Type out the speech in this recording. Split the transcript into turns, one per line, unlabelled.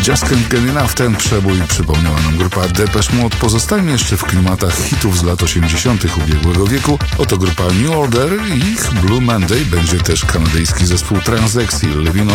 Just Can't Get Enough. Ten przebój przypomniała nam grupa Depeche Mode. Pozostajmy jeszcze w klimatach hitów z lat 80. ubiegłego wieku. Oto grupa New Order i ich Blue Monday. Będzie też kanadyjski zespół Transexy, Living